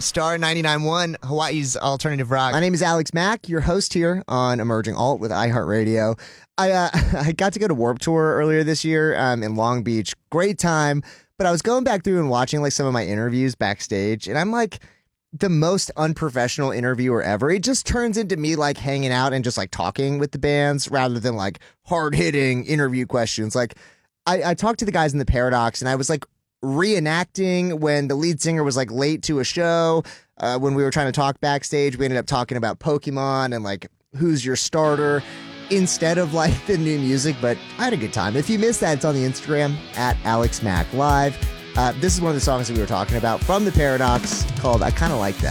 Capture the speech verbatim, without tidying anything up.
Star ninety-nine point one, Hawaii's alternative rock. My name is Alex Mack, your host here on Emerging Alt with iHeartRadio. I uh, I got to go to Warped Tour earlier this year um, in Long Beach. Great time. But I was going back through and watching like some of my interviews backstage, and I'm like the most unprofessional interviewer ever. It just turns into me like hanging out and just like talking with the bands rather than like hard-hitting interview questions. Like I, I talked to the guys in the Paradox, and I was like reenacting when the lead singer was like late to a show. Uh, when we were trying to talk backstage, we ended up talking about Pokemon and like who's your starter instead of like the new music. But I had a good time. If you missed that, it's on the Instagram at Alex Mack Live. Uh, this is one of the songs that we were talking about from the Paradox called I Kinda Like That.